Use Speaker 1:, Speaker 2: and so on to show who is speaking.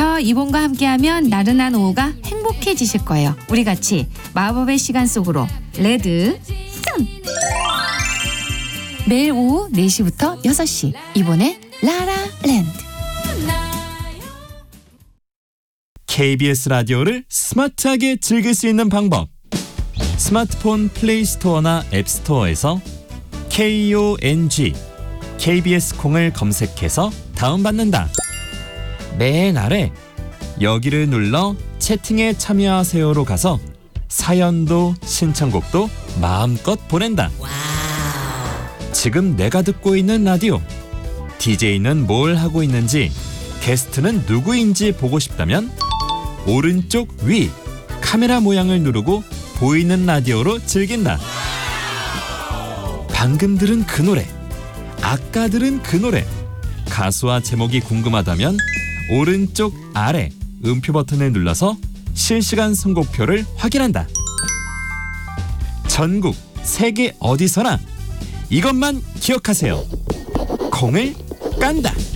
Speaker 1: 지금부터 이본과 함께하면 나른한 오후가 행복해지실 거예요. 우리 같이 마법의 시간 속으로 레드 썬! 매일 오후 4시부터 6시 이본의 라라랜드.
Speaker 2: KBS 라디오를 스마트하게 즐길 수 있는 방법. 스마트폰 플레이 스토어나 앱 스토어에서 KONG KBS 콩을 검색해서 다운받는다. 맨 아래 여기를 눌러 채팅에 참여하세요로 가서 사연도 신청곡도 마음껏 보낸다. 지금 내가 듣고 있는 라디오, DJ는 뭘 하고 있는지, 게스트는 누구인지 보고 싶다면 오른쪽 위 카메라 모양을 누르고 보이는 라디오로 즐긴다. 방금 들은 그 노래, 아까 들은 그 노래, 가수와 제목이 궁금하다면 오른쪽 아래 음표 버튼을 눌러서 실시간 선곡표를 확인한다. 전국 세계 어디서나 이것만 기억하세요. 콩을 깐다.